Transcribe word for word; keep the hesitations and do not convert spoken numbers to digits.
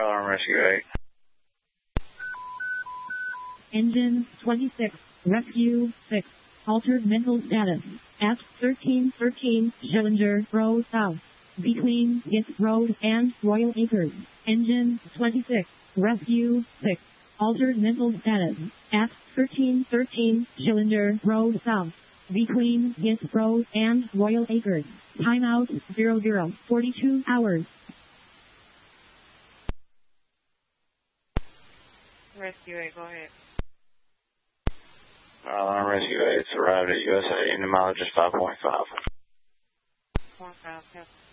Alarm Rescue eight. Engine twenty-six, Rescue six. Altered mental status. At thirteen thirteen Schillinger Road South. Between Git Road and Royal Acres. Engine twenty-six, Rescue six. Altered mental status. At thirteen thirteen Schillinger Road South. Between Git Road and Royal Acres. Timeout zero zero forty-two hours. Rescue eight, go ahead. Alarm Rescue eight, it's arrived at U S A in the mileage is five point five. Point five,